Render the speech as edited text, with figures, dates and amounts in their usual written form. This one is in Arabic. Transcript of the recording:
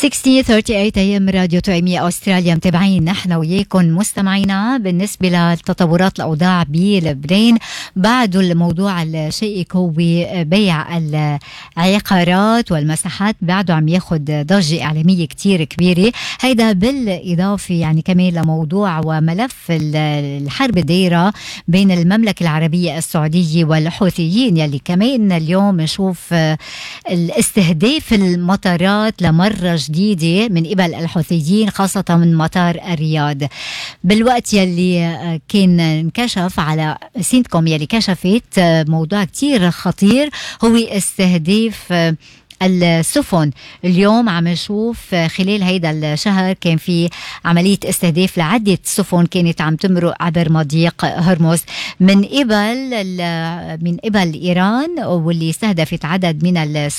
16:38 AM راديو توعيمية أستراليا، متابعين نحن وياكم مستمعينا بالنسبة لتطورات الأوضاع بلبنان. بعد الموضوع الشائك هو بيع العقارات والمساحات، بعده عم ياخد ضجة إعلامية كتير كبيرة. هيدا بالإضافة يعني كمان لموضوع وملف الحرب الدايرة بين المملكة العربية السعودية والحوثيين، يلي كمان اليوم نشوف الاستهداف المطارات لمرة جديدة من قبل الحوثيين، خاصة من مطار الرياض. بالوقت يلي كان انكشف على سينتكوم يلي كشفت موضوع كتير خطير هو استهداف السفن. اليوم عم نشوف خلال هيدا الشهر كان في عملية استهداف لعدة سفن كانت عم تمرق عبر مضيق هرمز من قبل إيران، واللي استهدفت عدد من